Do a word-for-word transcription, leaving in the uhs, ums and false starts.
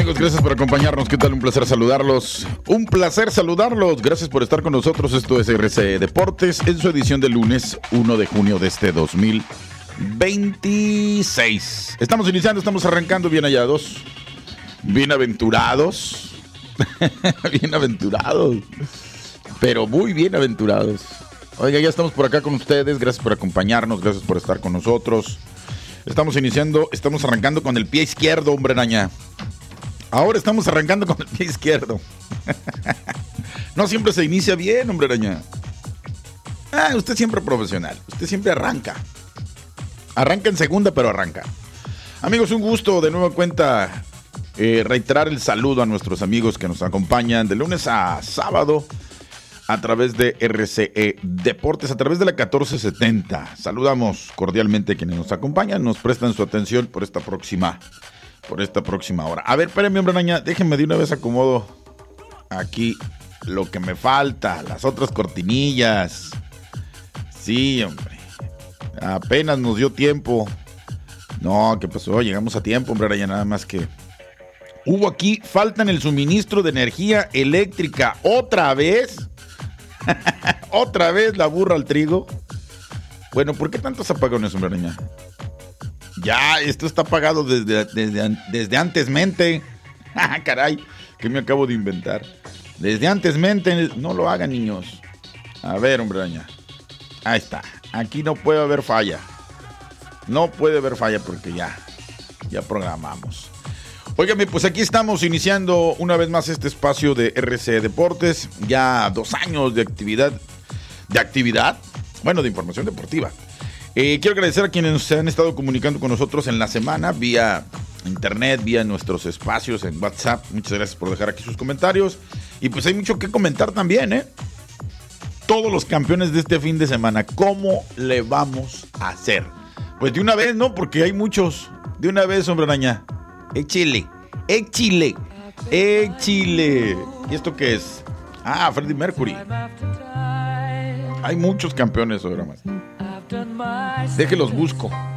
Amigos, gracias por acompañarnos. ¿Qué tal? Un placer saludarlos. Un placer saludarlos. Gracias por estar con nosotros. Esto es R C Deportes en su edición de lunes uno de junio de este dos mil veintiséis. Estamos iniciando, estamos arrancando bien hallados. Bienaventurados. Bienaventurados. Pero muy bienaventurados. Oiga, ya estamos por acá con ustedes. Gracias por acompañarnos. Gracias por estar con nosotros. Estamos iniciando, estamos arrancando con el pie izquierdo, hombre araña. Ahora estamos arrancando con el pie izquierdo. No siempre se inicia bien, hombre araña. Ah, usted siempre profesional. Usted siempre arranca. Arranca en segunda, pero arranca. Amigos, un gusto de nueva cuenta eh, reiterar el saludo a nuestros amigos que nos acompañan de lunes a sábado a través de R C E Deportes, a través de la catorce setenta. Saludamos cordialmente a quienes nos acompañan, nos prestan su atención por esta próxima por esta próxima hora. A ver, espérenme, hombre araña, déjenme de una vez acomodo aquí lo que me falta, las otras cortinillas. Sí, hombre, apenas nos dio tiempo. No, ¿qué pasó? Llegamos a tiempo, hombre araña, nada más que hubo aquí falta en el suministro de energía eléctrica. ¿Otra vez? ¿Otra vez la burra al trigo? Bueno, ¿por qué tantos apagones, hombre araña? Ya, esto está apagado desde, desde, desde antes mente. Caray, que me acabo de inventar. Desde antes mente, no lo hagan, niños. A ver, hombre araña. Ahí está. Aquí no puede haber falla. No puede haber falla porque ya, ya programamos. Óigame, pues aquí estamos iniciando una vez más este espacio de R C Deportes. Ya dos años de actividad, de actividad, bueno, de información deportiva. Eh, quiero agradecer a quienes se han estado comunicando con nosotros en la semana, vía internet, vía nuestros espacios en WhatsApp. Muchas gracias por dejar aquí sus comentarios. Y pues hay mucho que comentar también, ¿eh? Todos los campeones de este fin de semana, ¿cómo le vamos a hacer? Pues de una vez, ¿no? Porque hay muchos. De una vez, hombre araña. Échile, échile, échile. ¿Y esto qué es? Ah, Freddie Mercury. Hay muchos campeones ahora más. Déjenlos busco.